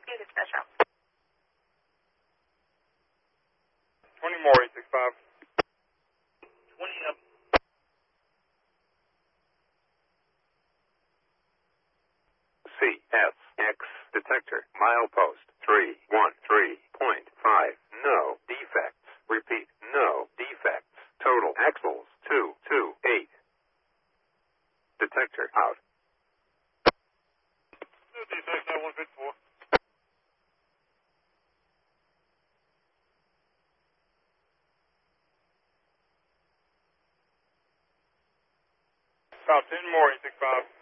Dispatch out. 20 more, 865. 20 up. CSX detector, milepost 313.5. No defects. Repeat, no defects. Total axles 228. Detector out. No defects, I 154. About 10 more, 865.